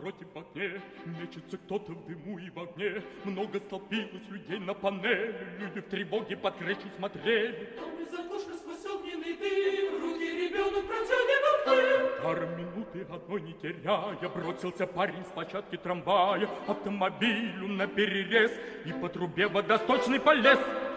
напротив в окне. Мечется кто-то в дыму и в огне. Много столпилось людей на панели. Люди в тревоге под крышу смотрели. Там из окошка сквозь огненный дым руки ребенок протягивал к ним. Пару минуты одной не теряя, бросился парень с площадки трамвая автомобилю наперерез и по трубе водосточный полез.